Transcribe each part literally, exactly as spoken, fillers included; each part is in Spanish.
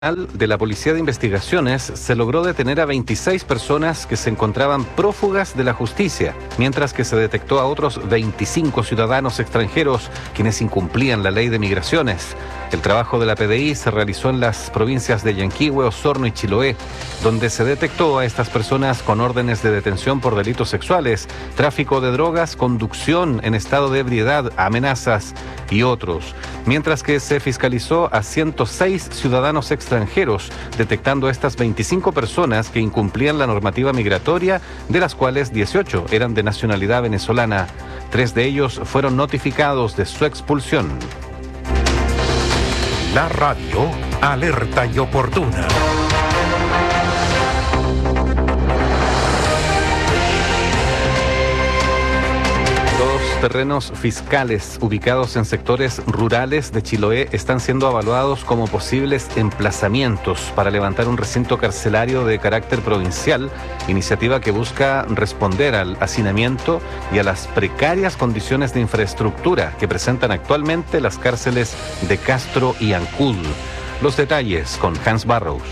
de la Policía de Investigaciones se logró detener a veintiséis personas que se encontraban prófugas de la justicia, mientras que se detectó a otros veinticinco ciudadanos extranjeros quienes incumplían la ley de migraciones. El trabajo de la P D I se realizó en las provincias de Yanquihue, Osorno y Chiloé, donde se detectó a estas personas con órdenes de detención por delitos sexuales, tráfico de drogas, conducción en estado de ebriedad, amenazas y otros, mientras que se fiscalizó a ciento seis ciudadanos extranjeros, detectando a estas veinticinco personas que incumplían la normativa migratoria, de las cuales dieciocho eran de nacionalidad venezolana. Tres de ellos fueron notificados de su expulsión. La radio, alerta y oportuna. Terrenos fiscales ubicados en sectores rurales de Chiloé están siendo evaluados como posibles emplazamientos para levantar un recinto carcelario de carácter provincial, iniciativa que busca responder al hacinamiento y a las precarias condiciones de infraestructura que presentan actualmente las cárceles de Castro y Ancud. Los detalles con Hans Barrows.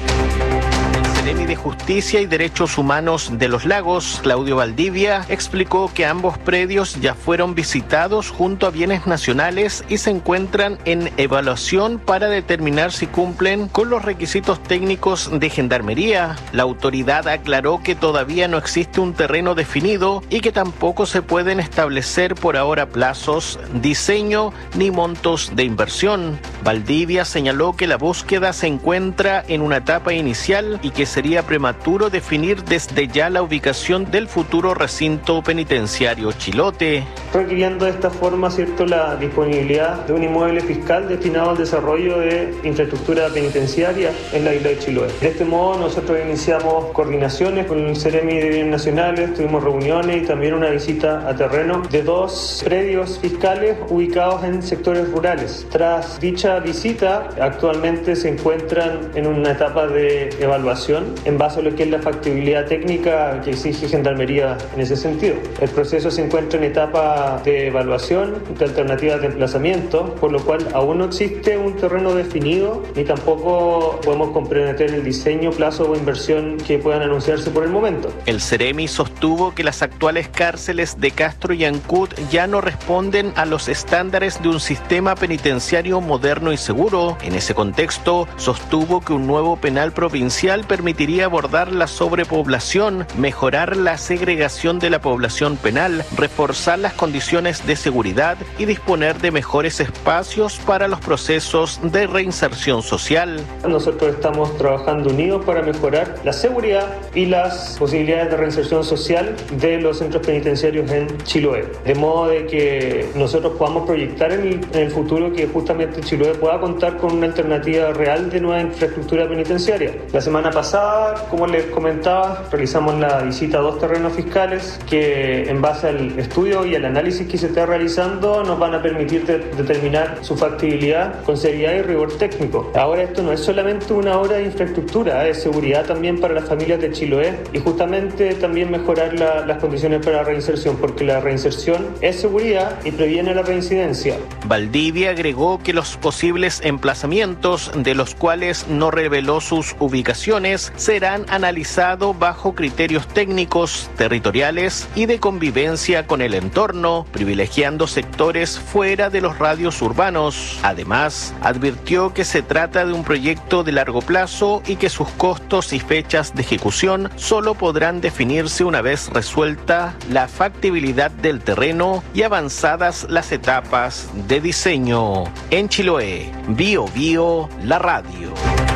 Seremi de Justicia y Derechos Humanos de Los Lagos, Claudio Valdivia, explicó que ambos predios ya fueron visitados junto a bienes nacionales y se encuentran en evaluación para determinar si cumplen con los requisitos técnicos de Gendarmería. La autoridad aclaró que todavía no existe un terreno definido y que tampoco se pueden establecer por ahora plazos, diseño ni montos de inversión. Valdivia señaló que la búsqueda se encuentra en una etapa inicial y que sería prematuro definir desde ya la ubicación del futuro recinto penitenciario Chilote. Requiriendo de esta forma, cierto, la disponibilidad de un inmueble fiscal destinado al desarrollo de infraestructura penitenciaria en la isla de Chiloé. De este modo, nosotros iniciamos coordinaciones con el Seremi de Bienes Nacionales, tuvimos reuniones y también una visita a terreno de dos predios fiscales ubicados en sectores rurales. Tras dicha visita, actualmente se encuentran en una etapa de evaluación en base a lo que es la factibilidad técnica que exige Gendarmería en ese sentido. El proceso se encuentra en etapa de evaluación de alternativas de emplazamiento, por lo cual aún no existe un terreno definido ni tampoco podemos comprometer el diseño, plazo o inversión que puedan anunciarse por el momento. El Seremi sostuvo que las actuales cárceles de Castro y Ancud ya no responden a los estándares de un sistema penitenciario moderno y seguro. En ese contexto, sostuvo que un nuevo penal provincial permitiría abordar la sobrepoblación, mejorar la segregación de la población penal, reforzar las condiciones de seguridad y disponer de mejores espacios para los procesos de reinserción social. Nosotros estamos trabajando unidos para mejorar la seguridad y las posibilidades de reinserción social de los centros penitenciarios en Chiloé, de modo de que nosotros podamos proyectar en el, en el futuro que justamente Chiloé pueda contar con una alternativa real de nueva infraestructura penitenciaria. La semana pasada, como les comentaba, realizamos la visita a dos terrenos fiscales que, en base al estudio y al análisis que se está realizando, nos van a permitir de, determinar su factibilidad con seriedad y rigor técnico. Ahora, esto no es solamente una obra de infraestructura, es seguridad también para las familias de Chiloé y justamente también mejorar la, las condiciones para la reinserción, porque la reinserción es seguridad y previene la reincidencia. Valdivia agregó que los posibles emplazamientos, de los cuales no reveló sus ubicaciones, serán analizados bajo criterios técnicos, territoriales y de convivencia con el entorno, privilegiando sectores fuera de los radios urbanos. Además, advirtió que se trata de un proyecto de largo plazo y que sus costos y fechas de ejecución solo podrán definirse una vez resuelta la factibilidad del terreno y avanzadas las etapas de diseño. En Chiloé, Bio Bio, la radio.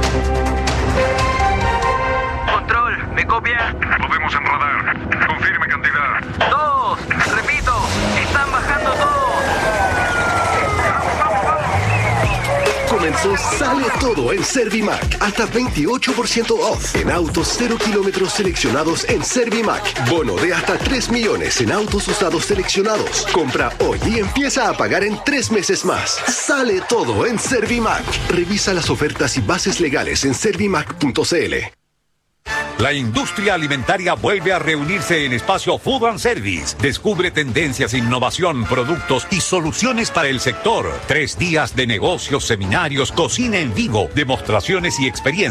¿Me copia? Podemos en radar. Confirme cantidad. Todos. Repito, están bajando todos. Comenzó Sale Todo en Servimac. Hasta veintiocho por ciento off en autos cero kilómetros seleccionados en Servimac. Bono de hasta tres millones en autos usados seleccionados. Compra hoy y empieza a pagar en tres meses más. Sale Todo en Servimac. Revisa las ofertas y bases legales en servimac punto c l. La industria alimentaria vuelve a reunirse en Espacio Food and Service. Descubre tendencias, innovación, productos y soluciones para el sector. Tres días de negocios, seminarios, cocina en vivo, demostraciones y experiencias